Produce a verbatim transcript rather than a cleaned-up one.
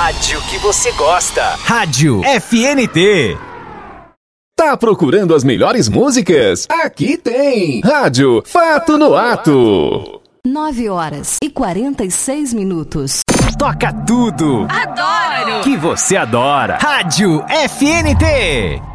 rádio que você gosta. Rádio F N T. Tá procurando as melhores músicas? Aqui tem Rádio Fato no Ato. nove horas e quarenta e seis minutos. Toca tudo. Adoro. Que você adora. Rádio F N T.